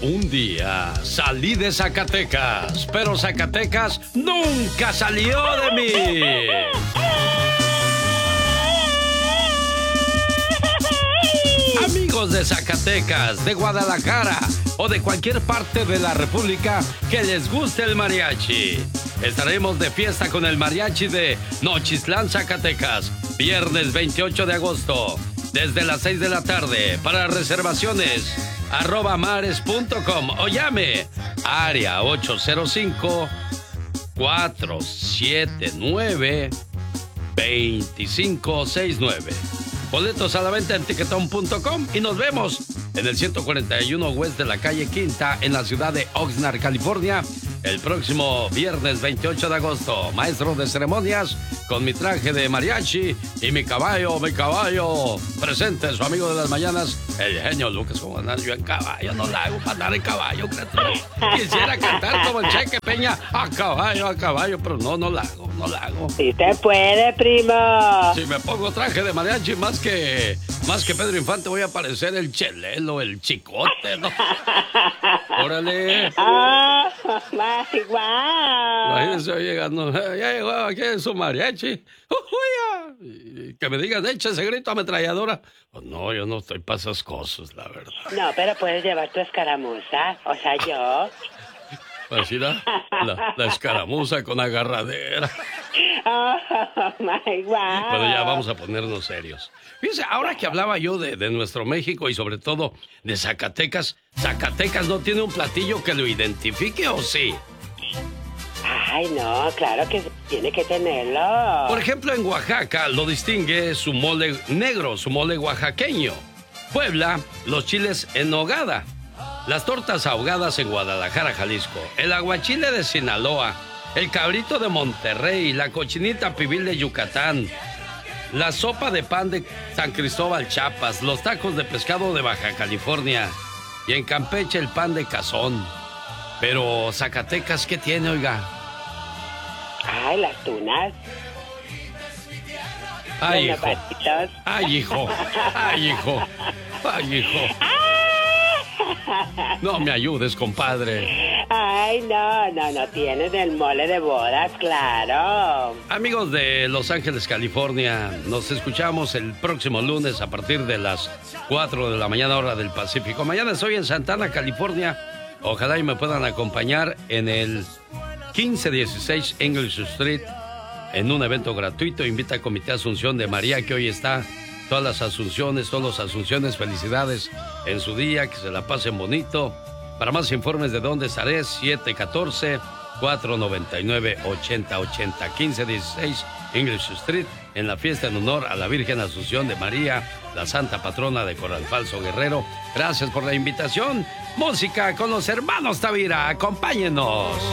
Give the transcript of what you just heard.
Un día salí de Zacatecas, pero Zacatecas nunca salió de mí. Amigos de Zacatecas, de Guadalajara o de cualquier parte de la República que les guste el mariachi, estaremos de fiesta con el mariachi de Nochistlán, Zacatecas, viernes 28 de agosto, desde las 6 de la tarde. Para reservaciones, @mares.com o llame área 805-479-2569. Boletos a la venta en tiquetón.com y nos vemos en el 141 West de la calle Quinta en la ciudad de Oxnard, California, el próximo viernes 28 de agosto. Maestro de ceremonias con mi traje de mariachi y mi caballo. Presente su amigo de las mañanas, el genio Lucas. Como andar yo en caballo, no la hago para andar en caballo, criatura. Quisiera cantar como el Cheque Peña, a caballo, pero no la hago. Sí te puede, primo. Si me pongo traje de mariachi más que Pedro Infante, voy a parecer el Chelelo, el Chicote, ¿no? Órale. Imagínense llegando, ya llegó aquí su mariachi. Que me digan, echa ese grito ametralladora. Oh, no, yo no estoy para esas cosas, la verdad. No, pero puedes llevar tu escaramuza, o sea, yo. Así la escaramuza con agarradera. Pero ya vamos a ponernos serios. Fíjense, ahora que hablaba yo de nuestro México y sobre todo de Zacatecas, ¿Zacatecas no tiene un platillo que lo identifique o sí? Ay, no, claro que tiene que tenerlo. Por ejemplo, en Oaxaca lo distingue su mole negro, su mole oaxaqueño. Puebla, los chiles en nogada. Las tortas ahogadas en Guadalajara, Jalisco. El aguachile de Sinaloa. El cabrito de Monterrey. La cochinita pibil de Yucatán. La sopa de pan de San Cristóbal, Chiapas. Los tacos de pescado de Baja California. Y en Campeche el pan de cazón. Pero Zacatecas, ¿qué tiene, oiga? Ay, las tunas. Ay, hijo. Ay, hijo. No me ayudes, compadre. Ay, no, tienen el mole de bodas, claro. Amigos de Los Ángeles, California, nos escuchamos el próximo lunes a partir de las 4 de la mañana, hora del Pacífico. Mañana estoy en Santana, California. Ojalá y me puedan acompañar en el 1516 English Street en un evento gratuito. Invita al Comité Asunción de María, que hoy está. Todas las Asunciones, todos los Asunciones, felicidades en su día, que se la pasen bonito. Para más informes de dónde estaré, 714-499-8080, 1516 English Street, en la fiesta en honor a la Virgen Asunción de María, la Santa Patrona de Corral Falso Guerrero. Gracias por la invitación. Música con los hermanos Tavira, acompáñenos.